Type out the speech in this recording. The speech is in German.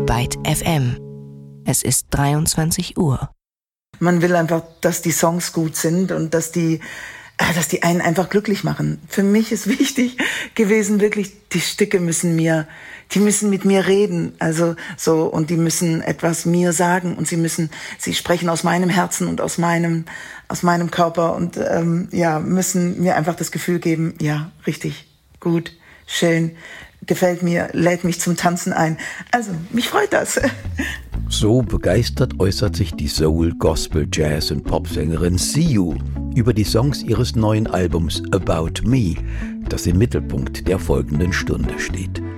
Byte FM. Es ist 23 Uhr. Man will einfach, dass die Songs gut sind und dass die einen einfach glücklich machen. Für mich ist wichtig gewesen, wirklich, die Stücke müssen mit mir reden, also so, und die müssen etwas mir sagen und sie sprechen aus meinem Herzen und aus meinem Körper und müssen mir einfach das Gefühl geben, ja, richtig, gut, schön, gefällt mir, lädt mich zum Tanzen ein. Also, mich freut das. So begeistert äußert sich die Soul-, Gospel-, Jazz- und Popsängerin Siu über die Songs ihres neuen Albums About Me, das im Mittelpunkt der folgenden Stunde steht.